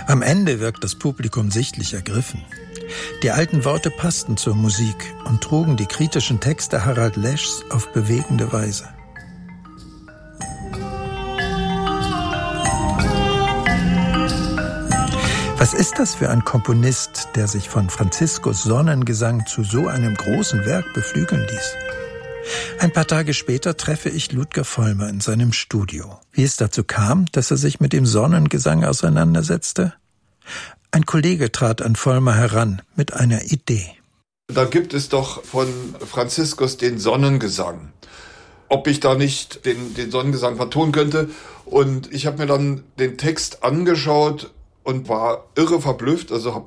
Am Ende wirkt das Publikum sichtlich ergriffen. Die alten Worte passten zur Musik und trugen die kritischen Texte Harald Leschs auf bewegende Weise. Was ist das für ein Komponist, der sich von Franziskus Sonnengesang zu so einem großen Werk beflügeln ließ? Ein paar Tage später treffe ich Ludger Vollmer in seinem Studio. Wie es dazu kam, dass er sich mit dem Sonnengesang auseinandersetzte? Ein Kollege trat an Vollmer heran mit einer Idee. Da gibt es doch von Franziskus den Sonnengesang. Ob ich da nicht den Sonnengesang vertonen könnte. Und ich habe mir dann den Text angeschaut und war irre verblüfft.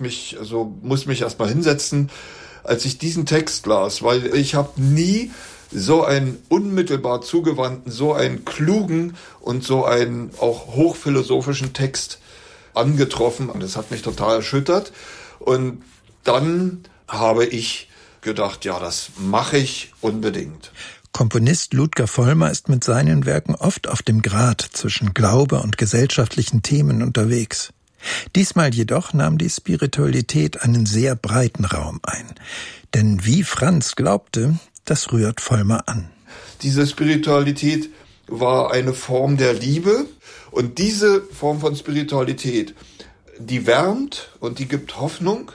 Muss mich erst mal hinsetzen, als ich diesen Text las. Weil ich habe nie so einen unmittelbar zugewandten, so einen klugen und so einen auch hochphilosophischen Text angetroffen. Und das hat mich total erschüttert. Und dann habe ich gedacht, ja, das mache ich unbedingt. Komponist Ludger Vollmer ist mit seinen Werken oft auf dem Grat zwischen Glaube und gesellschaftlichen Themen unterwegs. Diesmal jedoch nahm die Spiritualität einen sehr breiten Raum ein. Denn wie Franz glaubte, das rührt Vollmer an. Diese Spiritualität war eine Form der Liebe. Und diese Form von Spiritualität, die wärmt und die gibt Hoffnung.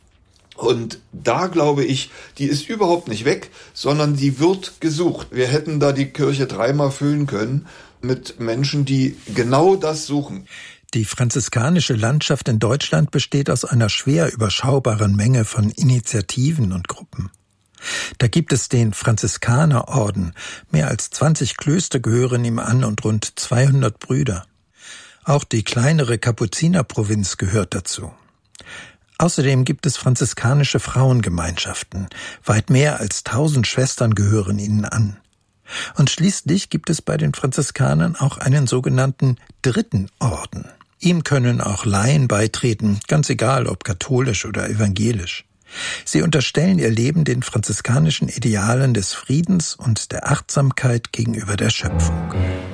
Und da glaube ich, die ist überhaupt nicht weg, sondern die wird gesucht. Wir hätten da die Kirche 3-mal füllen können mit Menschen, die genau das suchen. Die franziskanische Landschaft in Deutschland besteht aus einer schwer überschaubaren Menge von Initiativen und Gruppen. Da gibt es den Franziskanerorden, mehr als 20 Klöster gehören ihm an und rund 200 Brüder. Auch die kleinere Kapuzinerprovinz gehört dazu. Außerdem gibt es franziskanische Frauengemeinschaften. Weit mehr als 1000 Schwestern gehören ihnen an. Und schließlich gibt es bei den Franziskanern auch einen sogenannten dritten Orden. Ihm können auch Laien beitreten, ganz egal ob katholisch oder evangelisch. Sie unterstellen ihr Leben den franziskanischen Idealen des Friedens und der Achtsamkeit gegenüber der Schöpfung.